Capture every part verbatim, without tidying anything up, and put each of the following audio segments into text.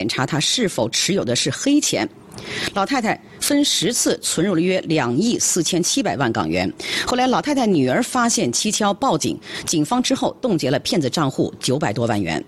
查他是否持有的是黑钱。老太太分十次存入了约两亿四千七百万港元。后来，老太太女儿发现蹊跷，报警，警方之后冻结了骗子账户九百多万元。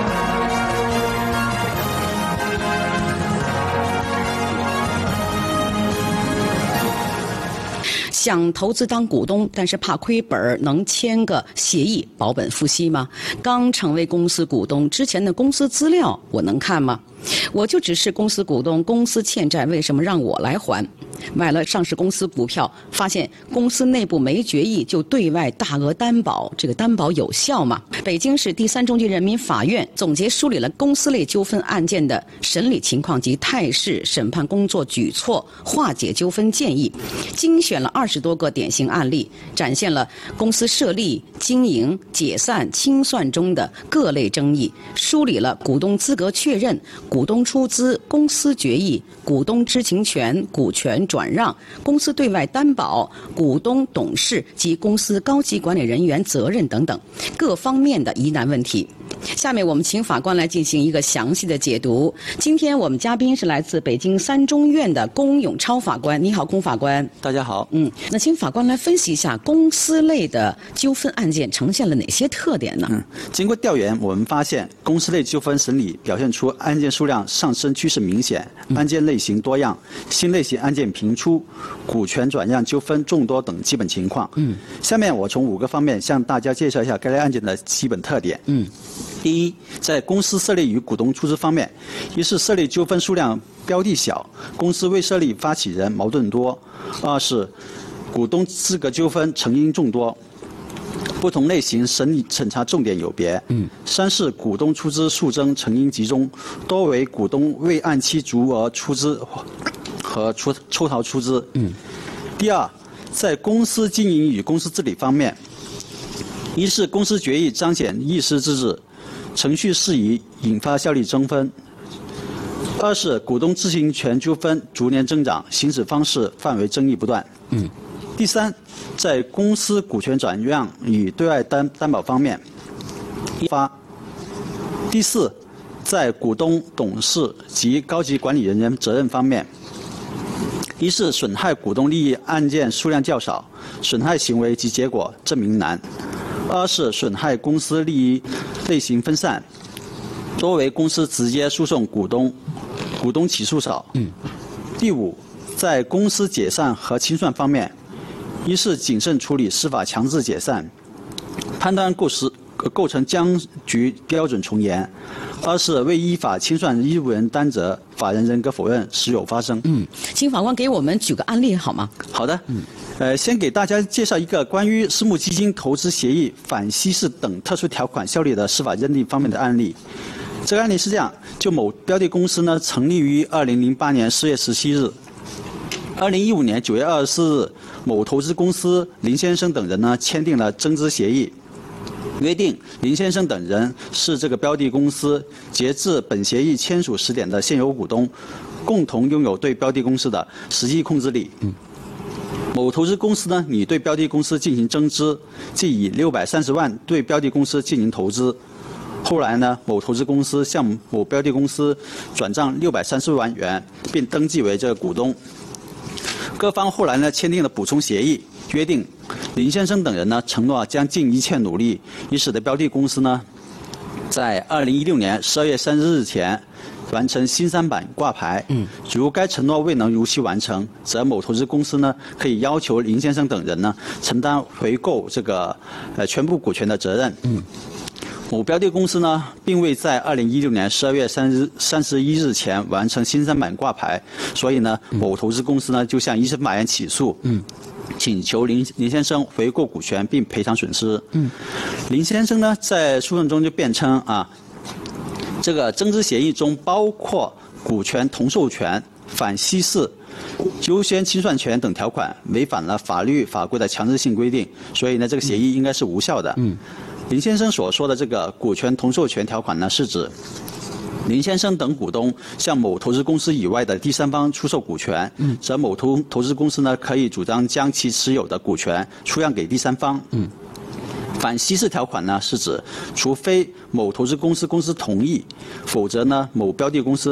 想投资当股东，但是怕亏本儿，能签个协议保本付息吗？刚成为公司股东之前的公司资料我能看吗？我就只是公司股东，公司欠债为什么让我来还？买了上市公司股票，发现公司内部没决议就对外大额担保，这个担保有效吗？北京市第三中级人民法院总结梳理了公司类纠纷案件的审理情况及态势、审判工作举措、化解纠纷建议，精选了二十多个典型案例，展现了公司设立、经营、解散、清算中的各类争议，梳理了股东资格确认、股东出资、公司决议、股东知情权、股权转让、公司对外担保、股东、董事及公司高级管理人员责任等等各方面的疑难问题。下面我们请法官来进行一个详细的解读。今天我们嘉宾是来自北京三中院的龚永超法官。你好，龚法官。 大家好。 嗯，那请法官来分析一下公司类的纠纷案件呈现了哪些特点呢？ 嗯，经过调研，我们发现公司类纠纷审理表现出案件数量上升趋势明显，案件类型多样，新类型案件频出，股权转让纠纷众多等基本情况。嗯，下面我从五个方面向大家介绍一下该类案件的基本特点。嗯。第一，在公司设立与股东出资方面，一是设立纠纷数量标的小，公司未设立发起人矛盾多；二是股东资格纠纷成因众多，不同类型审理审查重点有别；嗯，三是股东出资数增成因集中，多为股东未按期足额出资和出抽逃出资。嗯，第二，在公司经营与公司治理方面，一是公司决议彰显议事自治，程序事宜引发效力争纷；二是股东知情权纠纷逐年增长，行使方式范围争议不断。嗯。第三，在公司股权转让与对外担担保方面，一发。第四，在股东、董事及高级管理人员责任方面，一是损害股东利益案件数量较少，损害行为及结果证明难；二是损害公司利益类型分散，多为公司直接诉讼股东，股东起诉少。嗯。第五，在公司解散和清算方面，一是谨慎处理司法强制解散，判断构实构成僵局标准从严；二是为依法清算义务人担责，法人人格否认时有发生。 嗯，请法官给我们举个案例好吗？ 好的。嗯。呃，先给大家介绍一个关于私募基金投资协议反稀释等特殊条款效力的司法认定方面的案例。这个案例是这样：就某标的公司呢，成立于二零零八年四月十七日，二零一五年九月二十四日，某投资公司林先生等人呢签订了增资协议，约定林先生等人是这个标的公司截至本协议签署时点的现有股东，共同拥有对标的公司的实际控制力。嗯。某投资公司呢，拟对标的公司进行增资，即以六百三十万对标的公司进行投资。后来呢，某投资公司向某标的公司转账六百三十万元，并登记为这个股东。各方后来呢签订了补充协议，约定林先生等人呢承诺将尽一切努力，以使得标的公司呢在二零一六年十二月三十日前完成新三板挂牌。嗯，如该承诺未能如期完成，则某投资公司呢可以要求林先生等人呢承担回购这个呃全部股权的责任。嗯，某标的公司呢并未在二零一六年十二月三日三十一日前完成新三板挂牌，所以呢某投资公司呢就向一审法院起诉。嗯。请求林林先生回购股权并赔偿损失。嗯，林先生呢在诉讼中就辩称啊，这个增资协议中包括股权同授权、反稀释、优先清算权等条款，违反了法律法规的强制性规定，所以呢这个协议应该是无效的。嗯，林先生所说的这个股权同授权条款呢，是指林先生等股东向某投资公司以外的第三方出售股权，嗯，则某投投资公司呢可以主张将其持有的股权出让给第三方。嗯，反稀释条款呢是指，除非某投资公司公司同意，否则呢某标的公司